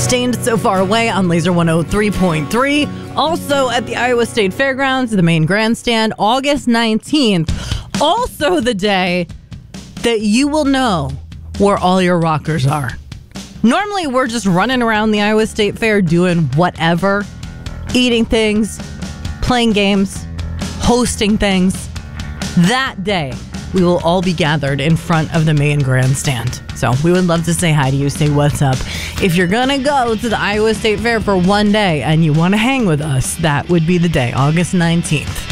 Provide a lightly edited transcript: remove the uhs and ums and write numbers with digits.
Stained So Far Away on Laser 103.3. Also at the Iowa State Fairgrounds, the main grandstand, August 19th. Also the day that you will know where all your rockers are. Normally, we're just running around the Iowa State Fair doing whatever, eating things, playing games, hosting things. That day, we will all be gathered in front of the main grandstand. So we would love to say hi to you, say what's up. If you're going to go to the Iowa State Fair for one day and you want to hang with us, that would be the day, August 19th.